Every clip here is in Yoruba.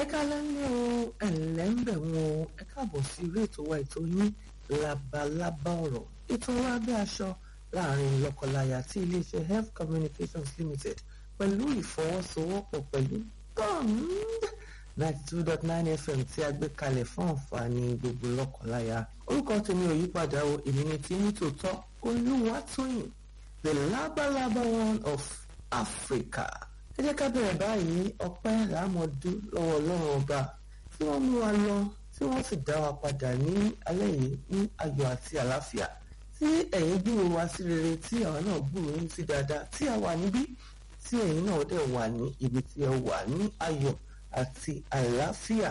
kálẹ́ ní o ẹ̀lẹ́ ń bẹ̀ wọn o ẹ káàbọ̀ sí eré ètò wa ètò yín labalábá ọ̀rọ̀ ètò wa bí aṣọ láàrin lọ́kọláya tí iléeṣẹ́ Health Communications Limited pẹ̀lú ìfọwọ́sowọ́pọ̀ pẹ̀lú Bond 92.9 FM tí a gbé kalẹ̀ fún àǹfààní gbogbo lọ́kọláya. Orúkọ tèmi ò yípadà o, èmi ni tí ní tòótọ́ Olúwatóyìn, the labalábá one of Africa. Ẹ jẹ́ ká bẹ̀rẹ̀ báyìí. Ọpẹ́ làámọ̀dú lọ́wọ́ Ọlọ́run ọba tí wọ́n mú wa lọ tí wọ́n sì dá wa padà ní alẹ́ yìí ní ayọ̀ àti àlàáfíà, tí ẹ̀yin gbúrò wa sí rere, tí àwọn náà gbúrò yín sí dáadáa, tí a wà níbí tí ẹ̀yin náà dẹ̀ wà ní ibi tí ẹ wà ní ayọ̀ àti àlàáfíà.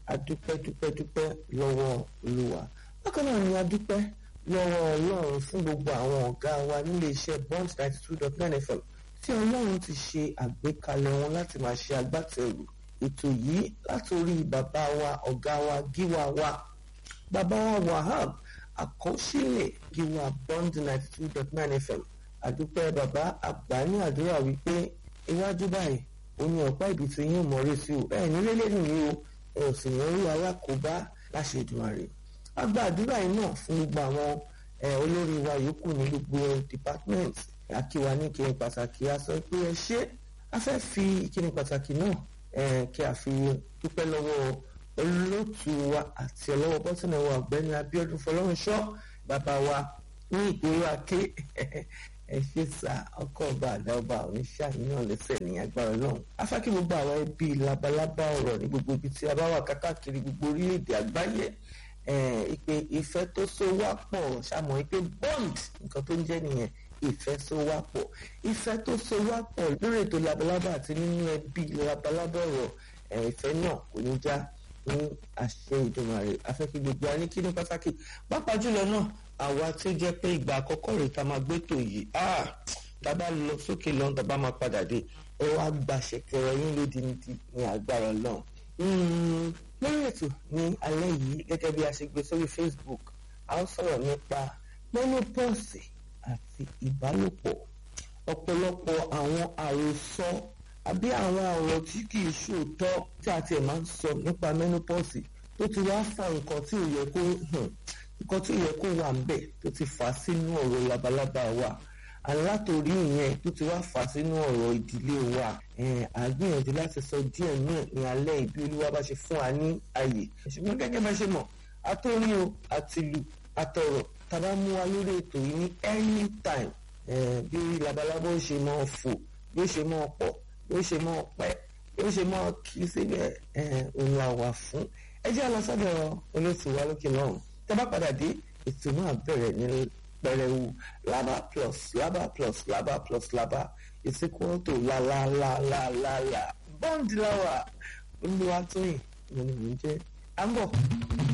Adúpẹ́ lọ́wọ́ Olúwa. Bákan náà ni adúpẹ́ lọ́wọ́ Ọlọ́run fún gbogbo àwọn ọ̀gá wa nílé iṣẹ́ Bond 92.9 FM tí Ọlọ́run ti ṣe àgbékalẹ̀ wọn láti máa ṣe agbátẹrù ètò yìí látòrí bàbá wa ọ̀gá wa gíwá wa bàbá wa Wahab àkọsílẹ̀ gíwá Bond 92.9 FM. Àdúpẹ́ bàbá àgbà ní àdúrà wípé iwájú báyìí oní ọ̀pá ibi tí yín mọ̀ rí sí o ẹ̀ ní lélẹ́yìn yìí o ẹ̀ ò sì ní rí alákòóbá láṣẹ Èdùmàrè. A gba àdúrà yìí náà fún gbogbo àwọn olórí wa yòókù ní gbogbo department. Akíwa ní ìkíni pàtàkì a sọ pé ẹ ṣé. A fẹ́ fi ìkíni pàtàkì náà kí a fi dúpẹ́ lọ́wọ́ olóòtú wa àti ọlọ́wọ́ bọ́tìnà wa ọ̀gbẹ́ni Abíọ́dún Fọlọ́runṣọ́ bàbá wa ní ìgboro Aké. Ẹ ṣé sà, ọkọ̀ ọba àdá ọba oníṣàyí náà lẹ́sẹ̀ ní agbára Ọlọ́run. A fẹ́ kí gbogbo àwọn ẹbí labalábá ọ̀rọ̀ ní gbogbo ibi tí a bá wà káàkiri gbogbo orílẹ̀-èdè àgbáyé ìpè ìfẹ́ tó so wá pọ̀ ṣàmọ̀ ìpè bond nǹkan tó ń jẹ́ nìyẹn, ìfẹ́ so wá pọ̀, ìfẹ́ tó so wá pọ̀ lórí ètò labalábá àti nínú ẹbí labalábá ọ̀rọ̀. Ìfẹ́ náà kò ní já ní àṣẹ Ìdùmarè. A fẹ́ kí gbogbo wa ní kíní pàtàkì pàápàá jùlọ náà àwa tí ó jẹ́ pé ìgbà àkọ́kọ́ rẹ̀ tá máa gbé tò yìí tábà lọ sókè lọ́n tábà máa padà dé ẹ wá gba ṣẹ̀kẹ̀rẹ̀ yín lódìndí ní agbára Ọlọ́run. Lórí ètò ní alẹ́ yìí gẹ́gẹ́ bí a ṣe gbé sórí Facebook, a ó sọ̀rọ̀ nípa menopause àti ìbálòpọ̀. Ọ̀pọ̀lọpọ̀ àwọn àròsọ àbí àwọn ọ̀rọ̀ tí kì í ṣòótọ́ tí a tiẹ̀ máa ń sọ nípa menopause tó ti wá fa nǹkan tí ò yẹ kó wà ń bẹ̀ tó ti fà sínú ọ̀rọ̀ labalábá wa. Alátorí ìyẹn tó ti wá fà sínú ọ̀rọ̀ ìdílé wa. Àgbìyànjú láti sọ díẹ̀ náà ní alẹ́ ìbí Olúwa bá ṣe fún wa ní ààyè. Ṣùgbọ́n gẹ́gẹ́ bá ṣe mọ̀, àtòrí o àtìlù àtọ̀rọ̀ tàbá mú wa lórí ètò yìí ní anytime. Bí labalábá ó ṣe máa fò, bí ó ṣe máa pọ̀, bí ó ṣe máa pẹ́, bí ó ṣe máa kí síbẹ̀ òun la wà fún. Ẹ jẹ́ lọ sọ́dọ̀ olóòtú wa lókè lọ́hùn. Tẹ́ bá padà dé, ètò náà bẹ̀rẹ̀ ní pẹrẹwu. Laba plus laba is equal to la. Bond lawa Olúwatóyìn mo ní mò ń jẹ́. À ń bọ̀.